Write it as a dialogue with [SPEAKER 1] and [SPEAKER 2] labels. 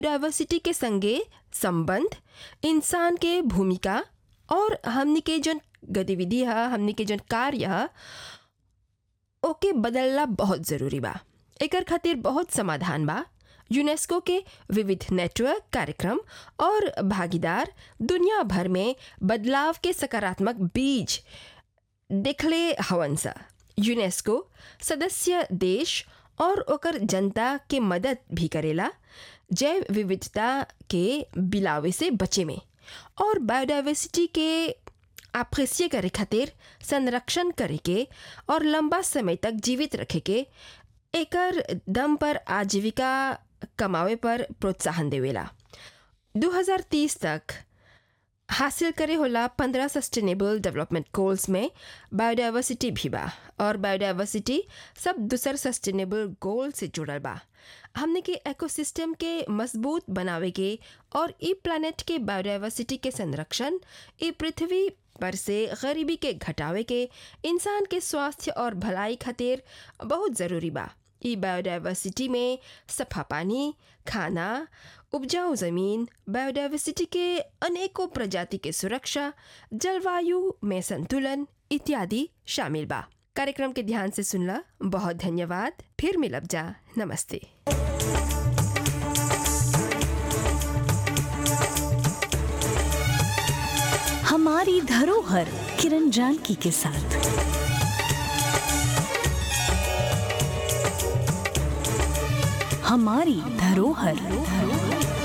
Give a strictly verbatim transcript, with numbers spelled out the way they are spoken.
[SPEAKER 1] Diversity के संगे संबंध, इंसान के भूमिका और हमनी के जन गतिविधि है, हमनी के जन कार्य है, ओके बदलना बहुत ज़रूरी बा। एकर खातिर बहुत समाधान बा। यूनेस्को के विविध नेटवर्क, कार्यक्रम और भागीदार दुनिया भर में बदलाव के सकारात्मक बीज देखले हवन सा। यूनेस्को सदस्य देश और ओकर जनता के मदद भी करेला जैव विविधता के बिलावे से बचे में और बायोडाइवर्सिटी के आप्रेसिए करे खातिर संरक्षण करे के और लंबा समय तक जीवित रखे के एकर दम पर आजीविका कमावे पर प्रोत्साहन देवेला। दो हज़ार तीस तक हासिल करे होला पंद्रह सस्टेनेबल डेवलपमेंट गोल्स में बायोडाइवर्सिटी भी बा और बायोडाइवर्सिटी सब दूसर सस्टेनेबल गोल से जुड़ल बा। हमने के इकोसिस्टम के मजबूत बनावे के और ई प्लानेट के बायोडाइवर्सिटी के संरक्षण, ई पृथ्वी पर से गरीबी के घटावे के इंसान के स्वास्थ्य और भलाई खातिर बहुत ज़रूरी बा। ई बायोडाइवर्सिटी में सफा पानी, खाना, उपजाऊ ज़मीन, बायोडाइवर्सिटी के अनेकों प्रजाति के सुरक्षा, जलवायु में संतुलन इत्यादि शामिल बा। कार्यक्रम के ध्यान से सुनला बहुत धन्यवाद। फिर मिलब जा। नमस्ते।
[SPEAKER 2] हमारी धरोहर किरण जानकी के साथ। हमारी धरोहर।